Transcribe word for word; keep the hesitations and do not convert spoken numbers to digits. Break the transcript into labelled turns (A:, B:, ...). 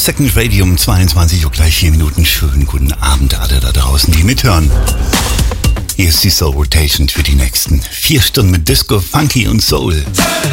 A: Second Radio um zweiundzwanzig Uhr, gleich vier Minuten. Schönen guten Abend alle da draußen, die mithören. Hier ist die Soul Rotation für die nächsten vier Stunden mit Disco, Funky und Soul.